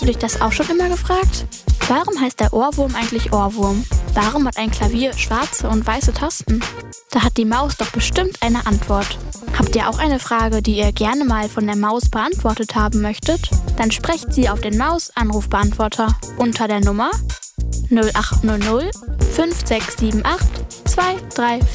Hast du dich das auch schon immer gefragt? Warum heißt der Ohrwurm eigentlich Ohrwurm? Warum hat ein Klavier schwarze und weiße Tasten? Da hat die Maus doch bestimmt eine Antwort. Habt ihr auch eine Frage, die ihr gerne mal von der Maus beantwortet haben möchtet? Dann sprecht sie auf den Maus-Anrufbeantworter unter der Nummer 0800 5678 234.